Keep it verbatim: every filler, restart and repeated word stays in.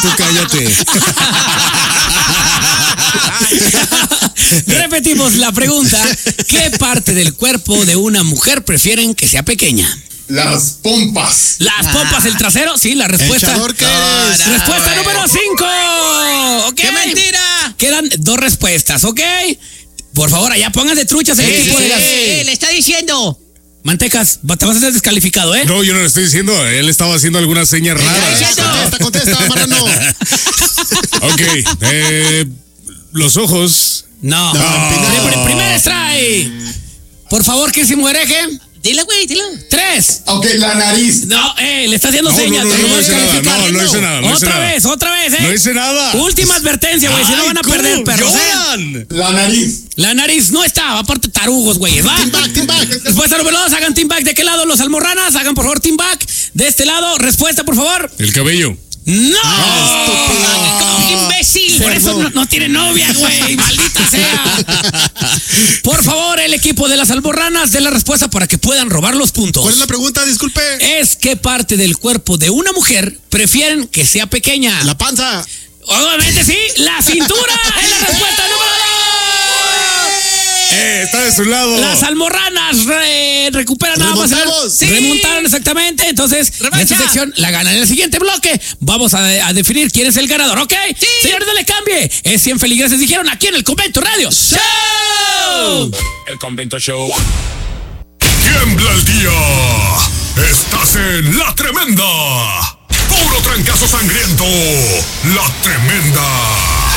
tú cállate. Repetimos la pregunta. ¿Qué parte del cuerpo de una mujer prefieren que sea pequeña? Las pompas. Las pompas, el trasero. Sí, la respuesta. Echador, ¿qué eres? No, no, respuesta no, número cinco. Okay. ¡Qué mentira! Quedan dos respuestas, ¿ok? Por favor, allá pónganse truchas el Sí, equipo de las... sí, le está diciendo. Mantecas, te vas a ser descalificado, ¿eh? No, yo no le estoy diciendo. Él estaba haciendo algunas señas raras. Contesta, contesta, marrano. Ok, eh, los ojos. No. No. Prim- Primer strike. Por favor, ¿qué si muereje? Dile, güey, dile. Tres. Ok, la nariz. No, eh, le está haciendo No, señas. no, no, te no, voy a no hice nada, descalificar. no, no hice nada, no hice Otra nada. vez, otra vez, ¿eh? No hice nada. Última advertencia, güey, si no Ay, van a ¿cómo? perder, perros, ¿eh? ¡Lloran! La nariz. La nariz no estaba, aparte tarugos, güey. ¿Va? Team back, team back. Respuesta número dos, hagan team back. ¿De qué lado? Los almorranas, hagan por favor team back. De este lado, respuesta, por favor. El cabello. ¡No! ¡Qué imbécil! Por eso no, no tiene novia, güey. Maldita sea. Por favor, el equipo de las almorranas, de la respuesta para que puedan robar los puntos. ¿Cuál es la pregunta? Disculpe. Es qué parte del cuerpo de una mujer prefieren que sea pequeña. La panza. Obviamente sí, la cintura es la respuesta número dos. Eh, está de su lado. Las almorranas re- recuperan nada más. Remontamos. Sí. Remontaron exactamente. Entonces, Revancha. esta sección la ganan. En el siguiente bloque vamos a, a definir quién es el ganador, ¿ok? Sí. Señores, no le cambie. Es cien feligreses, dijeron aquí en el Convento Radio. ¡Show! El Convento Show. Tiembla el día. Estás en La Tremenda. Puro trancazo sangriento. La Tremenda.